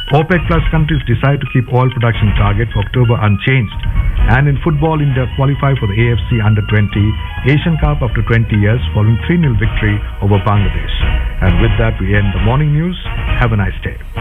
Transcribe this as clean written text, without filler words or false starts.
OPEC Plus countries decide to keep oil production target for October unchanged. And in football, India qualify for the AFC Under-20 Asian Cup after 20 years following 3-0 victory over Bangladesh. And with that, we end the morning news. Have a nice day.